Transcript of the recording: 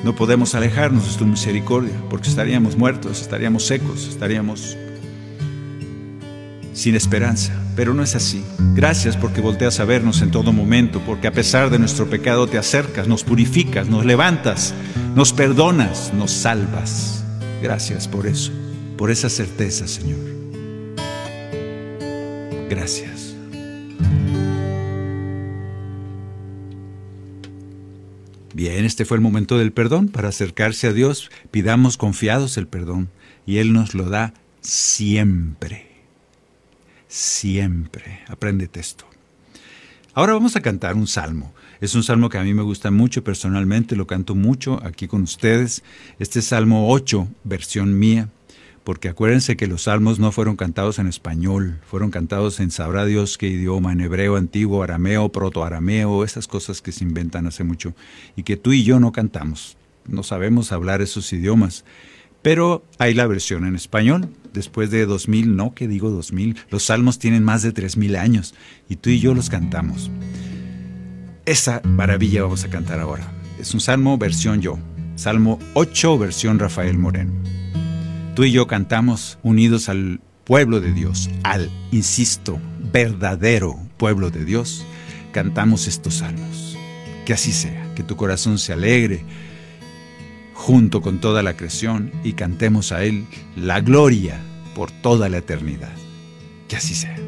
No podemos alejarnos de tu misericordia, porque estaríamos muertos, estaríamos secos, estaríamos sin esperanza. Pero no es así. Gracias porque volteas a vernos en todo momento, porque a pesar de nuestro pecado te acercas, nos purificas, nos levantas, nos perdonas, nos salvas. Gracias por eso, por esa certeza, Señor. Gracias. Bien, este fue el momento del perdón. Para acercarse a Dios, pidamos confiados el perdón, y Él nos lo da siempre. Siempre. Apréndete esto. Ahora vamos a cantar un salmo. Es un salmo que a mí me gusta mucho personalmente, lo canto mucho aquí con ustedes. Este es Salmo 8, versión mía, porque acuérdense que los salmos no fueron cantados en español, fueron cantados en sabrá Dios qué idioma, en hebreo antiguo, arameo, protoarameo, esas cosas que se inventan hace mucho y que tú y yo no cantamos, no sabemos hablar esos idiomas. Pero hay la versión en español, después de 2000, no, ¿qué digo 2000? Los salmos tienen más de 3000 años y tú y yo los cantamos. Esa maravilla vamos a cantar ahora. Es un salmo versión yo, Salmo 8 versión Rafael Moreno. Tú y yo cantamos unidos al pueblo de Dios, al, insisto, verdadero pueblo de Dios. Cantamos estos salmos. Que así sea, que tu corazón se alegre junto con toda la creación y cantemos a Él la gloria por toda la eternidad. Que así sea.